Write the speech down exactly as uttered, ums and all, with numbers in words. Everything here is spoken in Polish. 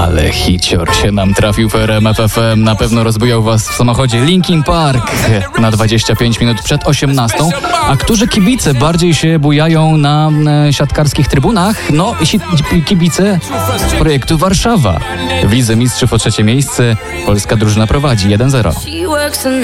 Ale hicior się nam trafił w R M F F M. Na pewno rozbujał was w samochodzie Linkin Park na dwadzieścia pięć minut przed osiemnastą. A którzy kibice bardziej się bujają na e, siatkarskich trybunach? No, si- kibice projektu Warszawa. W Lidze Mistrzów o trzecie miejsce polska drużyna prowadzi jeden zero.